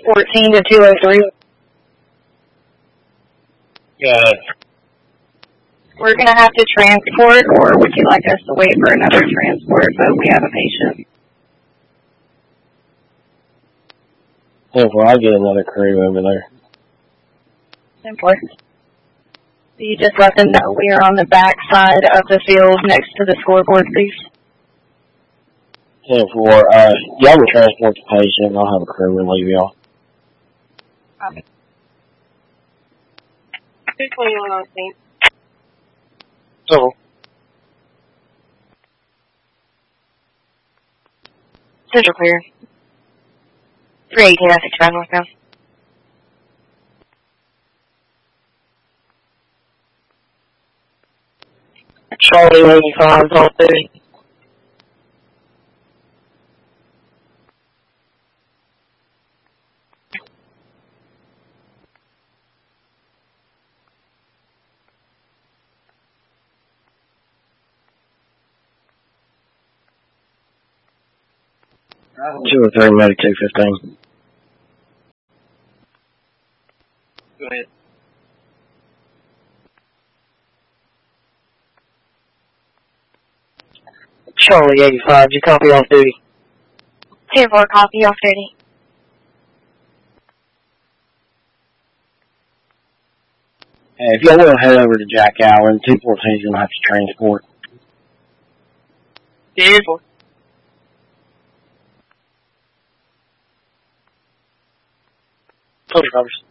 14 to 203. Yeah. We're going to have to transport, or would you like us to wait for another transport, but we have a patient? Well, I'll get another crew over there. Simpler. You just let them know we are on the back side of the field next to the scoreboard, please. 10-4. Y'all will transport the patient, and I'll have a crew and leave y'all. Okay. 221 on scene. So. Central clear. 318 I-65 northbound. Charlie 85 on 30. Two or three, maybe 215. Go ahead. Charlie 85, you copy off duty? 10-4, copy, off duty. If y'all will head over to Jack Allen, 214 is going to have to transport. 10-4. Total covers.